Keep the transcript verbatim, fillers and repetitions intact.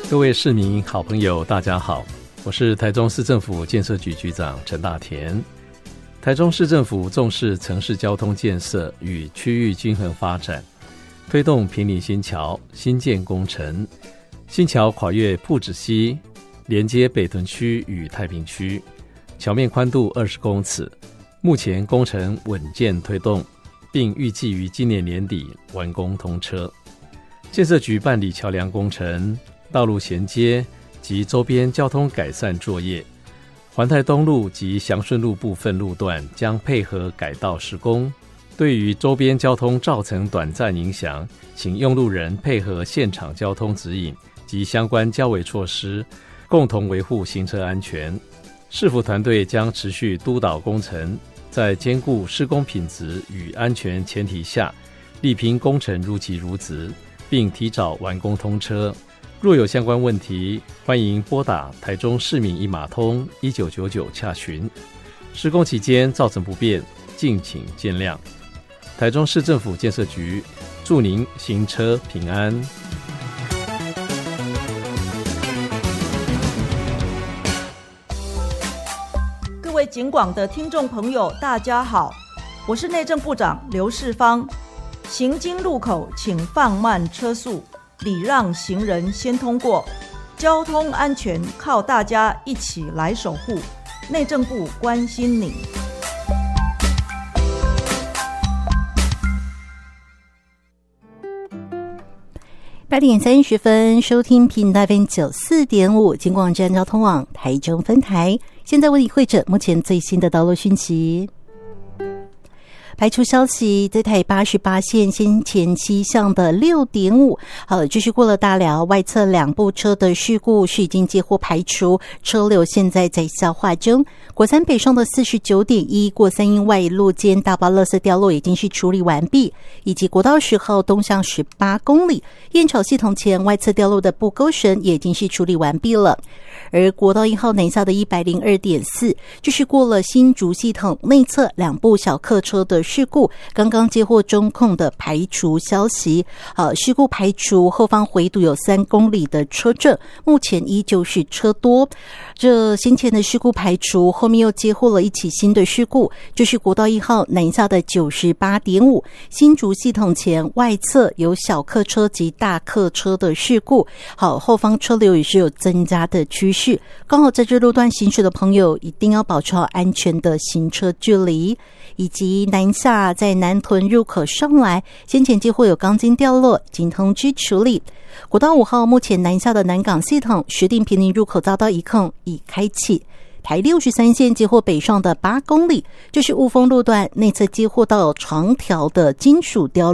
各位市民好朋友大家好，我是台中市政府建设局局长陈大田。台中市政府重视城市交通建设与区域均衡发展，推动坪林新桥新建工程。新桥跨越朴子溪，连接北屯区与太平区，桥面宽度二十公尺，目前工程稳健推动，并预计于今年年底完工通车。建设局办理桥梁工程、道路衔接及周边交通改善作业。环泰东路及祥顺路部分路段将配合改道施工，对于周边交通造成短暂影响，请用路人配合现场交通指引及相关交维措施，共同维护行车安全。市府团队将持续督导工程，在兼顾施工品质与安全前提下，力拼工程如期如质，并提早完工通车。若有相关问题，欢迎拨打台中市民一码通一九九九洽询。施工期间造成不便，敬请见谅。台中市政府建设局祝您行车平安。 各位警广的听众朋友大家好，我是内政部长刘世芳。行经路口请放慢车速，礼让行人先通过，交通安全靠大家一起来守护。内政部关心你。 八点三十分，收听频道 F M 九四点五，警广站交通网台中分台。现在为你汇整目前最新的道路讯息。排除消息，在台八十八线先前七项的 六点五， 好，继续过了大寮外侧两部车的事故是已经接获排除，车流现在在消化中。国三北上的 四十九点一 过三英外路间大包垃圾掉落已经是处理完毕，以及国道十号东向十八公里燕巢系统前外侧掉落的布钩绳也已经是处理完毕了。而国道一号南下的 一百零二点四 就是过了新竹系统内侧两部小客车的事故，刚刚接获中控的排除消息，呃，事故排除，后方回堵有三公里的车阵，目前依旧是车多。这先前的事故排除，后面又接获了一起新的事故，就是国道一号南下的 九十八点五 新竹系统前外侧有小客车及大客车的事故，好，后方车流也是有增加的趋势。刚好在这路段行驶的朋友一定要保持好安全的行车距离，以及南下在南屯入口上来先前接获有钢筋掉落，经通知处理。国道五号目前南下的南港系统石碇坪林入口遭到一控已开启。台六十三线接获北上的八公里，就是雾峰路段内侧接获到长条的金属雕